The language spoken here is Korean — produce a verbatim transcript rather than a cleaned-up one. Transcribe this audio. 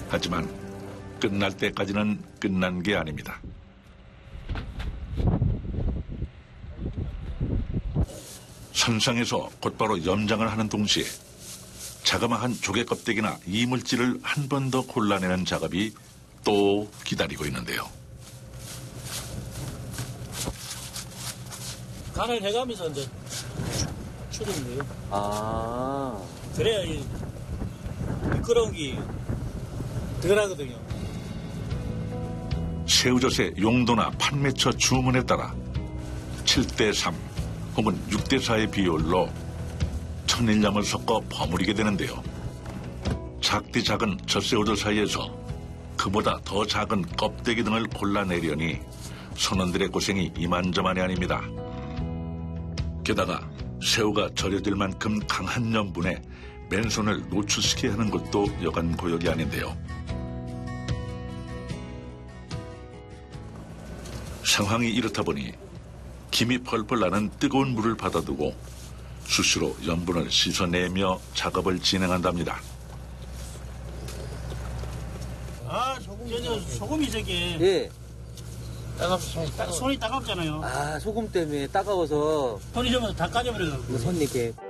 하지만 끝날 때까지는 끝난 게 아닙니다. 선상에서 곧바로 염장을 하는 동시에 자그마한 조개 껍데기나 이물질을 한 번 더 골라내는 작업이 또 기다리고 있는데요. 간을 해가면서 이제 추리는 거예요. 아. 그래야 이 미끄러운 게 덜하거든요. 새우젓의 용도나 판매처 주문에 따라 칠 대 삼 혹은 육 대 사의 비율로 천일염을 섞어 버무리게 되는데요. 작디 작은 젖새우들 사이에서 그보다 더 작은 껍데기 등을 골라내려니 선원들의 고생이 이만저만이 아닙니다. 게다가 새우가 절여질 만큼 강한 염분에 맨손을 노출시켜야 하는 것도 여간 고역이 아닌데요. 상황이 이렇다 보니 김이 펄펄 나는 뜨거운 물을 받아두고 수시로 염분을 씻어내며 작업을 진행한답니다. 아, 소금. 저, 저, 소금이 저게. 예. 따갑, 손이, 따, 손이 따갑잖아요. 아, 소금 때문에 따가워서 손이 좀 다 까져버려가지고. 손 이렇게.